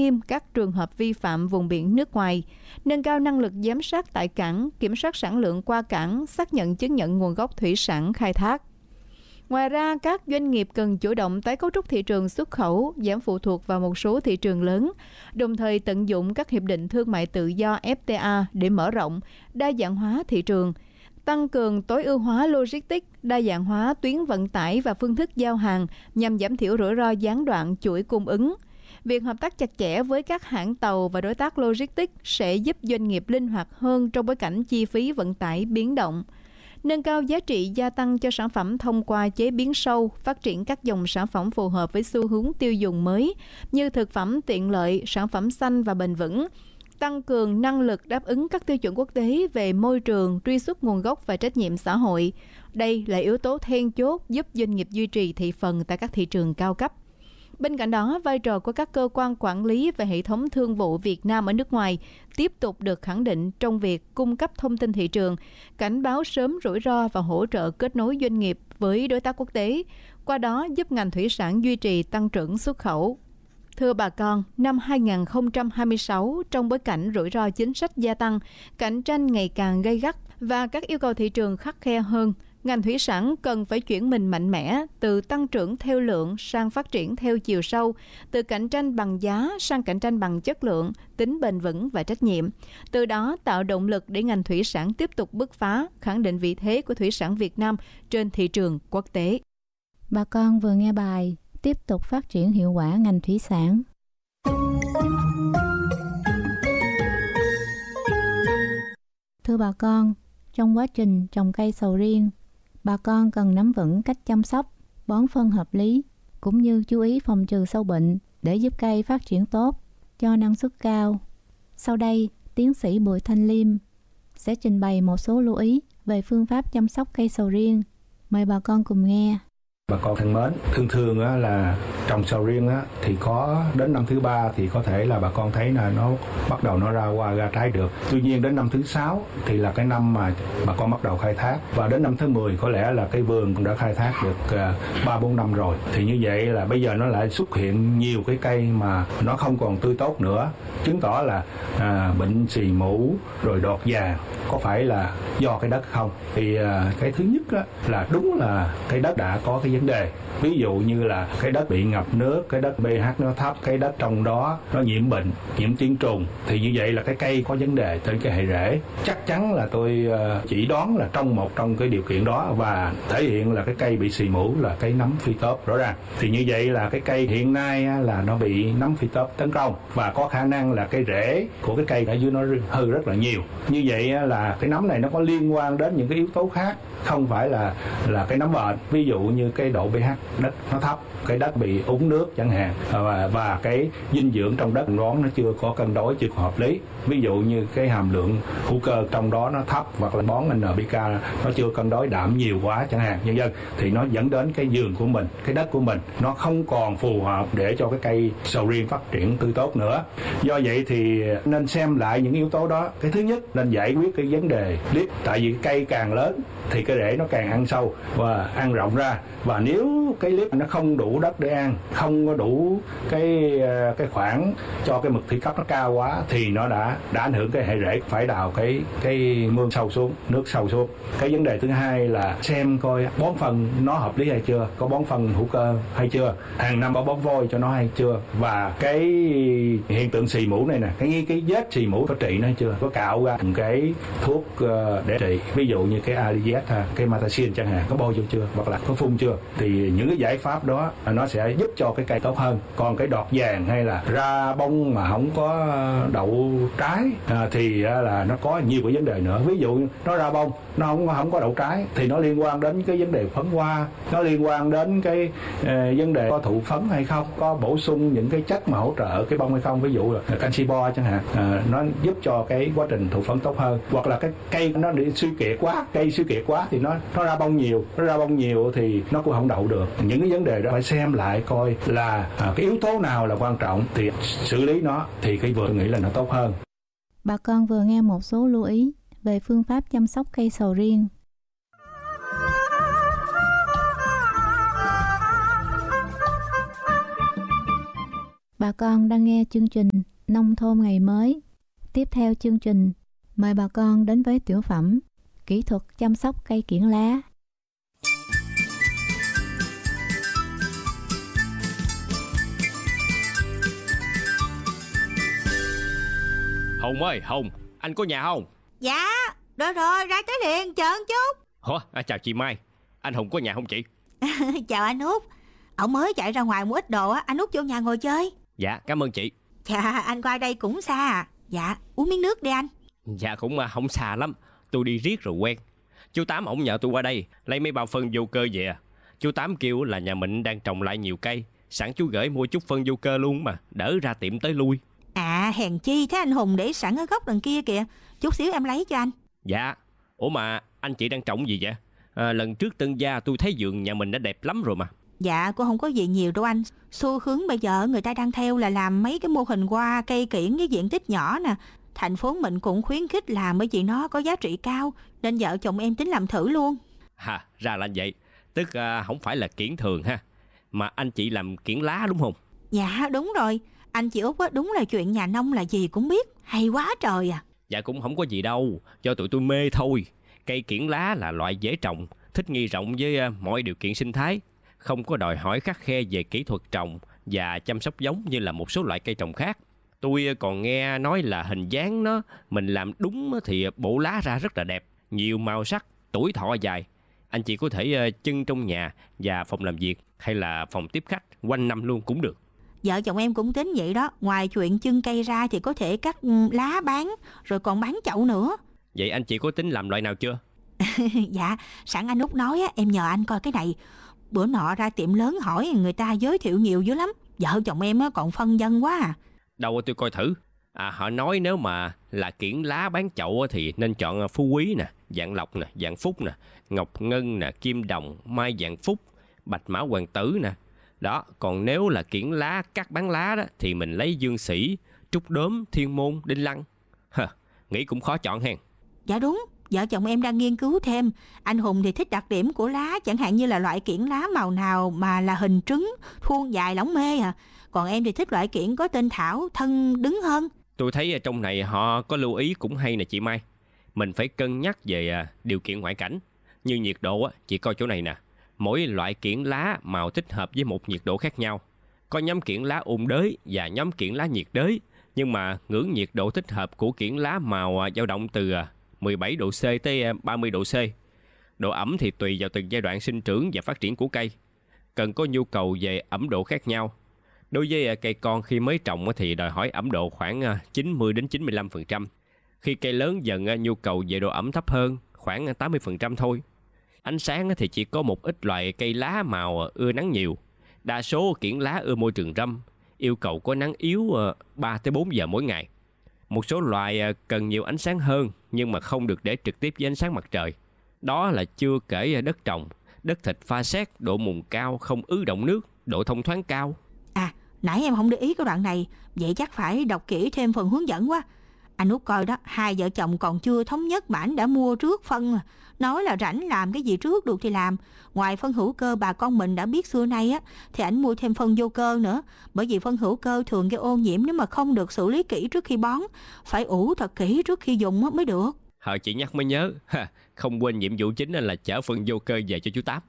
nghiêm các trường hợp vi phạm vùng biển nước ngoài, nâng cao năng lực giám sát tại cảng, kiểm soát sản lượng qua cảng, xác nhận chứng nhận nguồn gốc thủy sản khai thác. Ngoài ra, các doanh nghiệp cần chủ động tái cấu trúc thị trường xuất khẩu, giảm phụ thuộc vào một số thị trường lớn, đồng thời tận dụng các hiệp định thương mại tự do FTA để mở rộng, đa dạng hóa thị trường, tăng cường tối ưu hóa logistics, đa dạng hóa tuyến vận tải và phương thức giao hàng nhằm giảm thiểu rủi ro gián đoạn chuỗi cung ứng. Việc hợp tác chặt chẽ với các hãng tàu và đối tác logistics sẽ giúp doanh nghiệp linh hoạt hơn trong bối cảnh chi phí vận tải biến động. Nâng cao giá trị gia tăng cho sản phẩm thông qua chế biến sâu, phát triển các dòng sản phẩm phù hợp với xu hướng tiêu dùng mới như thực phẩm tiện lợi, sản phẩm xanh và bền vững, tăng cường năng lực đáp ứng các tiêu chuẩn quốc tế về môi trường, truy xuất nguồn gốc và trách nhiệm xã hội. Đây là yếu tố then chốt giúp doanh nghiệp duy trì thị phần tại các thị trường cao cấp. Bên cạnh đó, vai trò của các cơ quan quản lý về hệ thống thương vụ Việt Nam ở nước ngoài tiếp tục được khẳng định trong việc cung cấp thông tin thị trường, cảnh báo sớm rủi ro và hỗ trợ kết nối doanh nghiệp với đối tác quốc tế, qua đó giúp ngành thủy sản duy trì tăng trưởng xuất khẩu. Thưa bà con, năm 2026, trong bối cảnh rủi ro chính sách gia tăng, cạnh tranh ngày càng gay gắt và các yêu cầu thị trường khắt khe hơn, ngành thủy sản cần phải chuyển mình mạnh mẽ từ tăng trưởng theo lượng sang phát triển theo chiều sâu, từ cạnh tranh bằng giá sang cạnh tranh bằng chất lượng, tính bền vững và trách nhiệm. Từ đó tạo động lực để ngành thủy sản tiếp tục bứt phá, khẳng định vị thế của thủy sản Việt Nam trên thị trường quốc tế. Bà con vừa nghe bài Tiếp tục phát triển hiệu quả ngành thủy sản. Thưa bà con, trong quá trình trồng cây sầu riêng, bà con cần nắm vững cách chăm sóc, bón phân hợp lý, cũng như chú ý phòng trừ sâu bệnh để giúp cây phát triển tốt, cho năng suất cao. Sau đây, tiến sĩ Bùi Thanh Liêm sẽ trình bày một số lưu ý về phương pháp chăm sóc cây sầu riêng. Mời bà con cùng nghe. Bà con thân mến, thường là trồng sầu riêng thì có đến năm thứ 3 thì có thể là bà con thấy là nó bắt đầu nó ra hoa ra trái được. Tuy nhiên đến năm thứ 6 thì là cái năm mà bà con bắt đầu khai thác, và đến năm thứ 10 có lẽ là cái vườn cũng đã khai thác được 3-4 năm rồi. Thì như vậy là bây giờ nó lại xuất hiện nhiều cái cây mà nó không còn tươi tốt nữa, chứng tỏ là bệnh xì mủ rồi đọt vàng. Có phải là do cái đất không? Thì cái thứ nhất là đúng là cái đất đã có cái vấn đề. Ví dụ như là cái đất bị ngập nước, cái đất pH nó thấp, cái đất trong đó nó nhiễm bệnh, nhiễm tiếng trùng, thì như vậy là cái cây có vấn đề trên cái hệ rễ. Chắc chắn là tôi chỉ đoán là trong cái điều kiện đó, và thể hiện là cái cây bị xì mủ là cái nấm phytop rõ ràng. Thì như vậy là cái cây hiện nay là nó bị nấm phytop tấn công, và có khả năng là cái rễ của cái cây ở dưới nó hư rất là nhiều. Như vậy là cái nấm này nó có liên quan đến những cái yếu tố khác, không phải là cái nấm bệnh. Ví dụ như cái độ pH đất nó thấp, cái đất bị úng nước chẳng hạn, và cái dinh dưỡng trong đất đó nó chưa có cân đối, chưa có hợp lý. Ví dụ như cái hàm lượng hữu cơ trong đó nó thấp, hoặc là bón NPK nó chưa cân đối, đạm nhiều quá chẳng hạn, nhân dân, thì nó dẫn đến cái vườn của mình, cái đất của mình nó không còn phù hợp để cho cái cây sầu riêng phát triển tươi tốt nữa. Do vậy thì nên xem lại những yếu tố đó. Cái thứ nhất nên giải quyết cái vấn đề liếp, tại vì cái cây càng lớn thì cái rễ nó càng ăn sâu và ăn rộng ra, và nếu cái liếp nó không đủ đất để ăn, không có đủ cái khoảng cho cái mực thủy cấp nó cao quá, thì nó đã ảnh hưởng cái hệ rễ, phải đào cái mương sâu xuống, nước sâu xuống. Cái vấn đề thứ hai là xem coi bón phân nó hợp lý hay chưa, có bón phân hữu cơ hay chưa, hàng năm có bón vôi cho nó hay chưa, và cái hiện tượng xì mủ này nè, cái vết xì mủ có trị nó hay chưa, có cạo ra một cái thuốc để trị, ví dụ như cái Alijet, cái Matacin chẳng hạn, có bôi vô chưa, hoặc là có phun chưa. Thì những cái giải pháp đó nó sẽ giúp cho cái cây tốt hơn. Còn cái đọt vàng hay là ra bông mà không có đậu trái thì là nó có nhiều cái vấn đề nữa. Ví dụ nó ra bông nó không có đậu trái thì nó liên quan đến cái vấn đề phấn hoa, nó liên quan đến cái vấn đề có thụ phấn hay không, có bổ sung những cái chất mà hỗ trợ cái bông hay không, ví dụ là canxi bo chẳng hạn, nó giúp cho cái quá trình thụ phấn tốt hơn. Hoặc là cái cây nó bị suy kiệt quá, cây suy kiệt quá thì nó ra bông nhiều, thì nó cũng không đậu được. Những cái vấn đề đó phải xem lại coi là cái yếu tố nào là quan trọng thì xử lý nó, thì cái vườn nghĩ là nó tốt hơn. Bà con vừa nghe một số lưu ý về phương pháp chăm sóc cây sầu riêng. Bà con đang nghe chương trình Nông thôn ngày mới. Tiếp theo chương trình, mời bà con đến với tiểu phẩm Kỹ thuật chăm sóc cây kiểng lá. Hùng ơi, Hùng, anh có nhà không? Dạ, rồi ra tới liền, chờ một chút. Chào chị Mai, anh Hùng có nhà không chị? Chào anh Út. Ông mới chạy ra ngoài mua ít đồ á, anh Út vô nhà ngồi chơi. Dạ, cảm ơn chị. Chà, anh qua đây cũng xa à. Dạ, uống miếng nước đi anh. Dạ cũng không xa lắm, tôi đi riết rồi quen. Chú Tám ổng nhờ tôi qua đây lấy mấy bao phân vô cơ về. Chú Tám kêu là nhà mình đang trồng lại nhiều cây, sẵn chú gửi mua chút phân vô cơ luôn mà, đỡ ra tiệm tới lui. À, hèn chi thế anh Hùng để sẵn ở góc đằng kia kìa. Chút xíu em lấy cho anh. Dạ, ủa mà anh chị đang trồng gì vậy? Lần trước Tân Gia tôi thấy vườn nhà mình đã đẹp lắm rồi mà. Dạ, cô không có gì nhiều đâu anh. Xu hướng bây giờ người ta đang theo là làm mấy cái mô hình hoa cây kiểng với diện tích nhỏ nè. Thành phố mình cũng khuyến khích làm bởi vì nó có giá trị cao, nên vợ chồng em tính làm thử luôn. Ra là vậy. Tức không phải là kiểng thường ha, mà anh chị làm kiểng lá đúng không? Dạ đúng rồi. Anh chị Út á, đúng là chuyện nhà nông là gì cũng biết. Hay quá trời à. Dạ cũng không có gì đâu, do tụi tôi mê thôi. Cây kiểng lá là loại dễ trồng, thích nghi rộng với mọi điều kiện sinh thái, không có đòi hỏi khắt khe về kỹ thuật trồng và chăm sóc giống như là một số loại cây trồng khác. Tôi còn nghe nói là hình dáng nó, mình làm đúng thì bộ lá ra rất là đẹp, nhiều màu sắc, tuổi thọ dài. Anh chị có thể trưng trong nhà và phòng làm việc hay là phòng tiếp khách quanh năm luôn cũng được. Vợ chồng em cũng tính vậy đó. Ngoài chuyện trưng cây ra thì có thể cắt lá bán, rồi còn bán chậu nữa. Vậy anh chị có tính làm loại nào chưa? Dạ, sẵn anh Út nói á, em nhờ anh coi cái này. Bữa nọ ra tiệm lớn hỏi người ta giới thiệu nhiều dữ lắm. Vợ chồng em á, còn phân vân quá à. Đâu tôi coi thử. Họ nói nếu mà là kiểng lá bán chậu thì nên chọn phú quý nè, vạn lộc nè, vạn phúc nè, ngọc ngân nè, kim đồng, mai vạn phúc, bạch mã hoàng tử nè. Đó, còn nếu là kiểng lá cắt bán lá đó thì mình lấy dương sĩ, trúc đốm, thiên môn, đinh lăng. Nghĩ cũng khó chọn hen. Dạ đúng, vợ chồng em đang nghiên cứu thêm. Anh Hùng thì thích đặc điểm của lá, chẳng hạn như là loại kiểng lá màu nào mà là hình trứng, thuôn dài lỏng mê à. Còn em thì thích loại kiểng có tên thảo, thân đứng hơn. Tôi thấy trong này họ có lưu ý cũng hay nè chị Mai. Mình phải cân nhắc về điều kiện ngoại cảnh. Như nhiệt độ chị coi chỗ này nè. Mỗi loại kiểng lá màu thích hợp với một nhiệt độ khác nhau. Có nhóm kiểng lá ôn đới và nhóm kiểng lá nhiệt đới. Nhưng mà ngưỡng nhiệt độ thích hợp của kiểng lá màu dao động từ 17 độ C tới 30 độ C. Độ ẩm thì tùy vào từng giai đoạn sinh trưởng và phát triển của cây. Cần có nhu cầu về ẩm độ khác nhau. Đối với cây con khi mới trồng thì đòi hỏi ẩm độ khoảng 90 đến 95%. Khi cây lớn dần nhu cầu về độ ẩm thấp hơn, khoảng 80% thôi. Ánh sáng thì chỉ có một ít loại cây lá màu ưa nắng nhiều. Đa số kiểng lá ưa môi trường râm, yêu cầu có nắng yếu 3 tới 4 giờ mỗi ngày. Một số loại cần nhiều ánh sáng hơn nhưng mà không được để trực tiếp với ánh sáng mặt trời. Đó là chưa kể đất trồng, đất thịt pha sét, độ mùn cao, không ứ đọng nước, độ thông thoáng cao. À, nãy em không để ý cái đoạn này, vậy chắc phải đọc kỹ thêm phần hướng dẫn quá. Anh Út coi đó, hai vợ chồng còn chưa thống nhất mà ảnh đã mua trước phân. Nói là rảnh làm cái gì trước được thì làm. Ngoài phân hữu cơ bà con mình đã biết xưa nay á, thì ảnh mua thêm phân vô cơ nữa. Bởi vì phân hữu cơ thường gây ô nhiễm nếu mà không được xử lý kỹ trước khi bón. Phải ủ thật kỹ trước khi dùng mới được. Chị nhắc mới nhớ, không quên nhiệm vụ chính là chở phân vô cơ về cho chú Tám.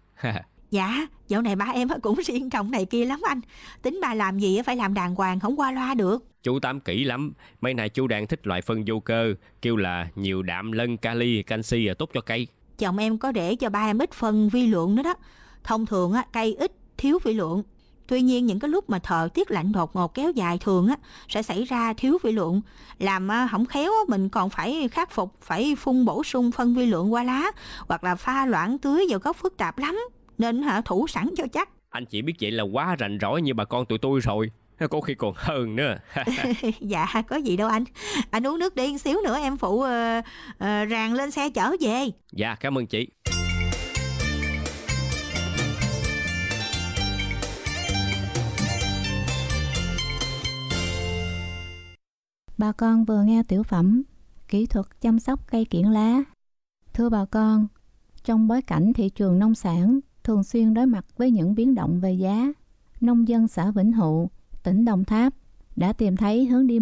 Dạ, dạo này ba em cũng riêng trồng này kia lắm anh. Tính ba làm gì phải làm đàng hoàng, không qua loa được. Chú Tám kỹ lắm. Mấy này chú đang thích loại phân vô cơ, kêu là nhiều đạm lân, kali, canxi tốt cho cây. Chồng em có để cho ba em ít phân vi lượng nữa đó. Thông thường cây ít thiếu vi lượng. Tuy nhiên những cái lúc mà thời tiết lạnh đột ngột kéo dài thường sẽ xảy ra thiếu vi lượng. Làm không khéo mình còn phải khắc phục, phải phun bổ sung phân vi lượng qua lá, hoặc là pha loãng tưới vào gốc phức tạp lắm. Nên thủ sẵn cho chắc. Anh chị biết vậy là quá rành rỗi như bà con tụi tôi rồi. Có khi còn hơn nữa. Dạ có gì đâu anh. Anh uống nước đi, xíu nữa em phụ ràng lên xe chở về. Dạ cảm ơn chị. Bà con vừa nghe tiểu phẩm Kỹ thuật chăm sóc cây kiểng lá. Thưa bà con, trong bối cảnh thị trường nông sản thường xuyên đối mặt với những biến động về giá, nông dân xã Vĩnh Hữu, tỉnh Đồng Tháp đã tìm thấy hướng đi